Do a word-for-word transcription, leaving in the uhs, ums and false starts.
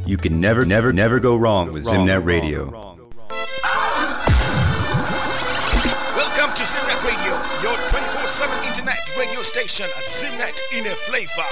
You can never, never, never go wrong with Zimnet Radio. Welcome to Zimnet Radio, your twenty-four seven internet radio station. Zimnet in a flavor.